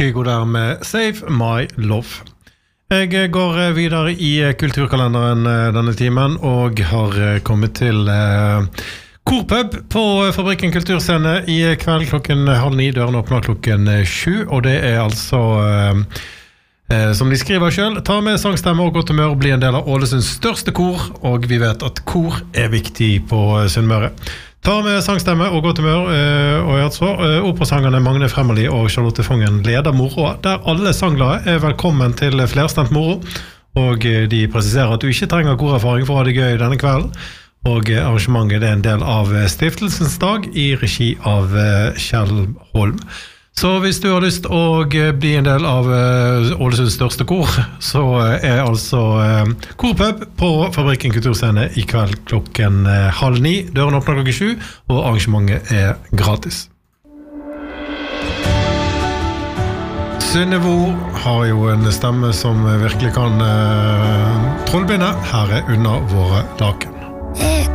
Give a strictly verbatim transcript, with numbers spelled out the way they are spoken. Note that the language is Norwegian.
Kygo der med Save My Love. Jeg går videre i kulturkalenderen denne timen og har kommet til eh, Korpub på Fabrikken Kulturscene i kveld klokken halv ni, døren åpner klokken sju, og det er altså eh, eh, som de skriver selv, ta med sangstemme og godt humør og bli en del av Ålesunds største kor, og vi vet at kor er viktig på Sunnmøre. Ta med sangstemme og godt humør, og jeg så operasangerne Magne Fremmerli og Charlotte Fongen leder moro, der alle sanglere er velkommen til flerstemt moro, og de presiserer at du ikke trenger korerfaring for å ha det gøy denne kvelden, og arrangementet er en del av Stiftelsens dag i regi av Kjell Holm. Så hvis du har lyst å bli en del av Ålesunds største kor, så er altså Korpub på Fabrikken Kulturscene i kveld klokken halv ni, døren åpner klokken sju, og arrangementet er gratis. Synnevo har jo en stemme som virkelig kan uh, trollbinde. Her er Under våre laken.